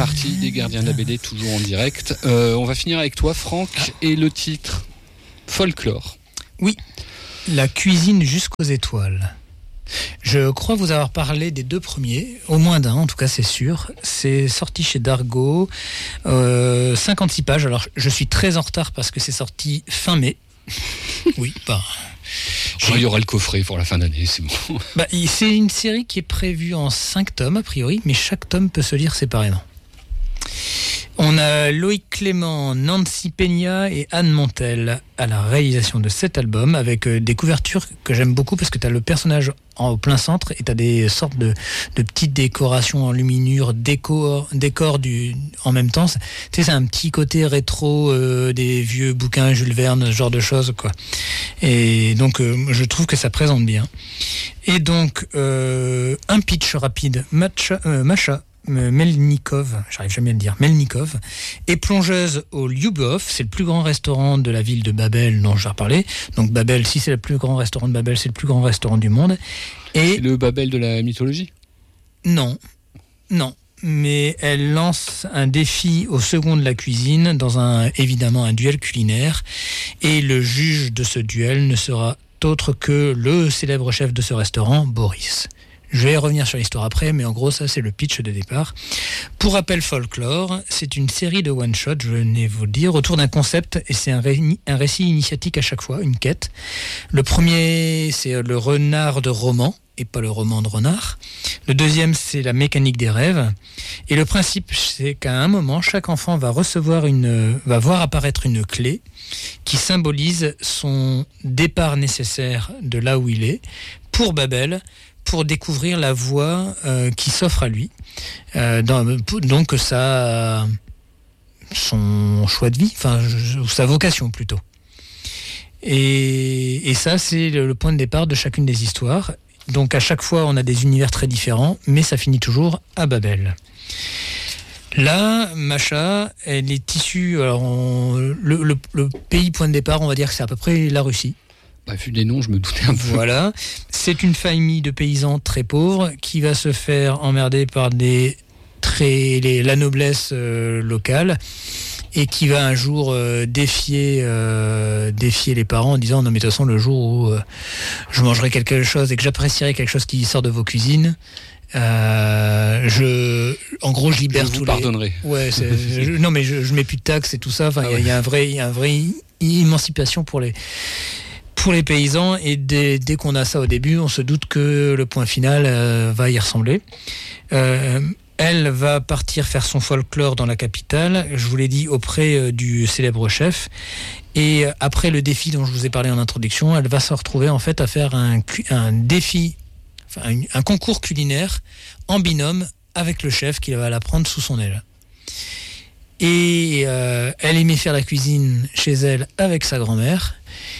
partie des Gardiens de la BD, toujours en direct. On va finir avec toi, Franck, et le titre Folklore. Oui, la cuisine jusqu'aux étoiles. Je crois vous avoir parlé des 2 premiers, au moins d'un, en tout cas c'est sûr. C'est sorti chez Dargaud, 56 pages. Alors je suis très en retard parce que c'est sorti fin mai. Oui, il y aura le coffret pour la fin d'année, c'est bon. C'est une série qui est prévue en 5 tomes a priori, mais chaque tome peut se lire séparément. On a Loïc Clément, Nancy Peña et Anne Montel à la réalisation de cet album, avec des couvertures que j'aime beaucoup parce que tu as le personnage au plein centre et tu as des sortes de petites décorations en luminure, décor en même temps. Tu sais, c'est un petit côté rétro des vieux bouquins Jules Verne, ce genre de choses, quoi. Et donc, je trouve que ça présente bien. Et donc, un pitch rapide. Masha Melnikov, j'arrive jamais à le dire, Melnikov, est plongeuse au Lyubov, c'est le plus grand restaurant de la ville de Babel dont je vais reparler. Donc Babel, si c'est le plus grand restaurant de Babel, c'est le plus grand restaurant du monde. Et c'est le Babel de la mythologie ? Non. Mais elle lance un défi au second de la cuisine dans évidemment un duel culinaire. Et le juge de ce duel ne sera autre que le célèbre chef de ce restaurant, Boris. Je vais revenir sur l'histoire après, mais en gros, ça, c'est le pitch de départ. Pour rappel, Folklore, c'est une série de one-shot, je venais vous le dire, autour d'un concept, et c'est un récit initiatique à chaque fois, une quête. Le premier, c'est le renard de roman, et pas le roman de renard. Le deuxième, c'est la mécanique des rêves. Et le principe, c'est qu'à un moment, chaque enfant va voir apparaître une clé qui symbolise son départ nécessaire de là où il est, pour Babel, pour découvrir la voie qui s'offre à lui. Donc ça, son choix de vie, ou sa vocation plutôt. Et ça, c'est le point de départ de chacune des histoires. Donc à chaque fois, on a des univers très différents, mais ça finit toujours à Babel. Là, Masha, elle est issue... Alors, le pays point de départ, on va dire que c'est à peu près la Russie. Vu des noms, je me doutais un peu. Voilà. C'est une famille de paysans très pauvres qui va se faire emmerder par la noblesse locale et qui va un jour défier les parents en disant non mais de toute façon le jour où je mangerai quelque chose et que j'apprécierai quelque chose qui sort de vos cuisines, en gros je libère je tous vous pardonnerai. Ouais, non mais je mets plus de taxes et tout ça. Il y a un vrai émancipation pour les paysans, et dès qu'on a ça au début, on se doute que le point final va y ressembler. Elle va partir faire son folklore dans la capitale, je vous l'ai dit, auprès du célèbre chef. Et après le défi dont je vous ai parlé en introduction, elle va se retrouver en fait à faire un défi, un concours culinaire en binôme avec le chef qui va la prendre sous son aile. Et elle aimait faire la cuisine chez elle avec sa grand-mère.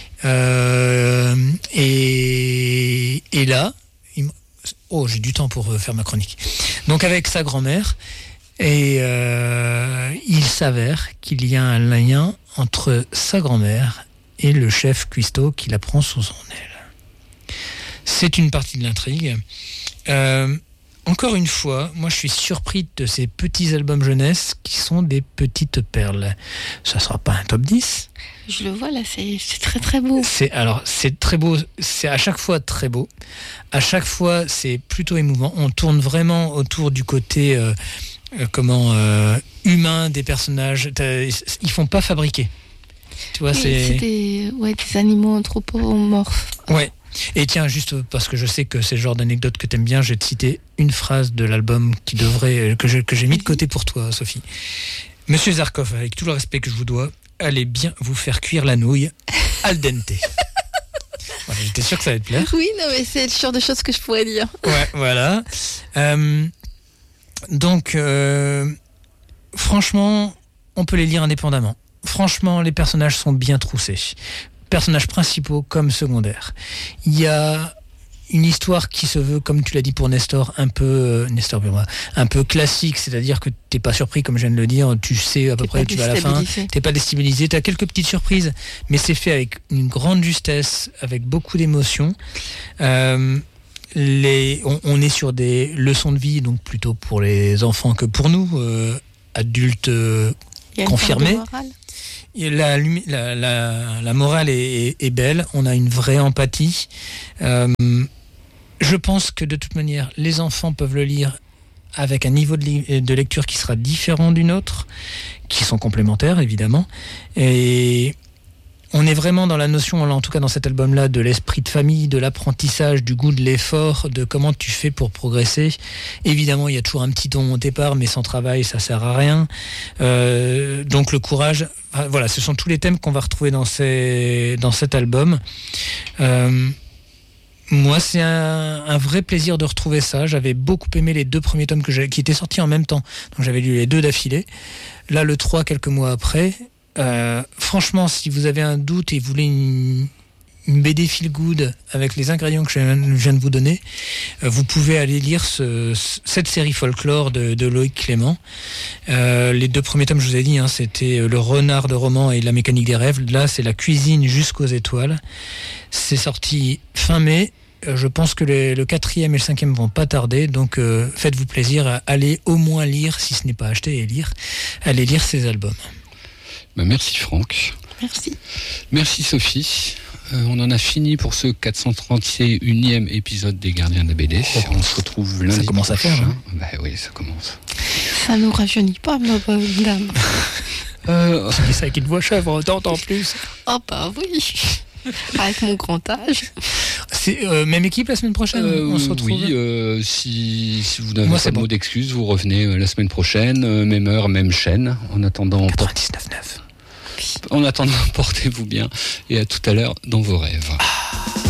Et là, j'ai du temps pour faire ma chronique. Donc avec sa grand-mère, et il s'avère qu'il y a un lien entre sa grand-mère et le chef cuistot qui la prend sous son aile. C'est une partie de l'intrigue. Encore une fois, moi je suis surpris de ces petits albums jeunesse qui sont des petites perles. Ça sera pas un top 10. Je le vois là, c'est très très beau. C'est très beau, c'est à chaque fois très beau. À chaque fois, c'est plutôt émouvant. On tourne vraiment autour du côté humain des personnages. Ils font pas fabriquer. Tu vois, c'est des animaux anthropomorphes. Ouais. Et tiens, juste parce que je sais que c'est le genre d'anecdote que t'aimes bien, je vais te citer une phrase de l'album que j'ai mis de côté pour toi, Sophie. Monsieur Zarkov, avec tout le respect que je vous dois, allez bien vous faire cuire la nouille al dente. Voilà, j'étais sûr que ça allait te plaire. Oui, non, mais c'est le genre de choses que je pourrais dire. Ouais, voilà. Donc, franchement, on peut les lire indépendamment. Franchement, les personnages sont bien troussés. Personnages principaux comme secondaires. Il y a une histoire qui se veut, comme tu l'as dit pour Nestor, un peu classique, c'est-à-dire que t'es pas surpris, comme je viens de le dire, tu sais à peu près où tu vas à la fin, t'es pas déstabilisé, t'as quelques petites surprises, mais c'est fait avec une grande justesse, avec beaucoup d'émotion. On est sur des leçons de vie, donc plutôt pour les enfants que pour nous, adulte Il y a une confirmé. part de morale. Et la morale est belle, on a une vraie empathie. Je pense que de toute manière, les enfants peuvent le lire avec un niveau de lecture qui sera différent d'une autre, qui sont complémentaires évidemment. Et on est vraiment dans la notion, en tout cas dans cet album-là, de l'esprit de famille, de l'apprentissage, du goût de l'effort, de comment tu fais pour progresser. Évidemment, il y a toujours un petit don au départ, mais sans travail, ça sert à rien. Donc le courage, voilà, ce sont tous les thèmes qu'on va retrouver dans cet album. Moi, c'est un vrai plaisir de retrouver ça. J'avais beaucoup aimé les 2 premiers tomes qui étaient sortis en même temps. Donc j'avais lu les 2 d'affilée. Là, le 3, quelques mois après. Franchement, si vous avez un doute et vous voulez une BD feel good avec les ingrédients que je viens de vous donner, vous pouvez aller lire cette série folklore de Loïc Clément. Les 2 premiers tomes, je vous ai dit, c'était Le Renard de roman et La mécanique des rêves. Là, c'est La cuisine jusqu'aux étoiles. C'est sorti fin mai. Je pense que le 4e et le 5e vont pas tarder, donc faites-vous plaisir à aller au moins lire, si ce n'est pas acheter et lire, allez lire ces albums. Merci Franck. Merci. Merci Sophie. On en a fini pour ce 431e épisode des Gardiens de la BD. On se retrouve lundi. Ça commence à faire, hein. Bah oui, ça commence. Ça nous rajeunit pas, ma bonne dame. C'est ça avec une voix chèvre, t'entends plus. Oh bah oui. Avec mon grand âge. C'est même équipe la semaine prochaine, on se retrouve. Oui, si vous n'avez pas de mot d'excuse, vous revenez la semaine prochaine, même heure, même chaîne. En attendant, 99.9. En attendant, portez-vous bien et à tout à l'heure dans vos rêves.